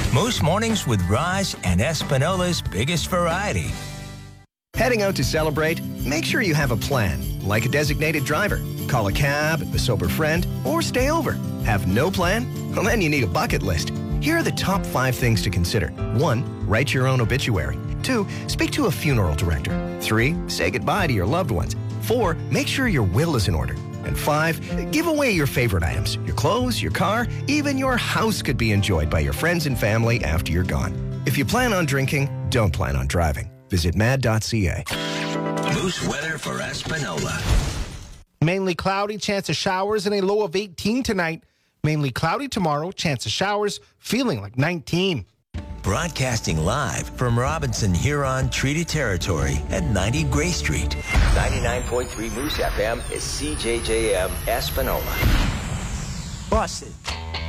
Moose Mornings with Raj and Espinola's biggest variety. Heading out to celebrate? Make sure you have a plan, like a designated driver. Call a cab, a sober friend, or stay over. Have no plan? Well, then you need a bucket list. Here are the top 5 things to consider. 1. Write your own obituary. 2. Speak to a funeral director. 3. Say goodbye to your loved ones. 4. Make sure your will is in order. And 5. Give away your favorite items. Your clothes, your car, even your house could be enjoyed by your friends and family after you're gone. If you plan on drinking, don't plan on driving. Visit mad.ca. Moose weather for Espinola. Mainly cloudy, chance of showers, and a low of 18 tonight. Mainly cloudy tomorrow, chance of showers, feeling like 19. Broadcasting live from Robinson Huron Treaty Territory at 90 Gray Street. 99.3 Moose FM is CJJM Espinola. Boston.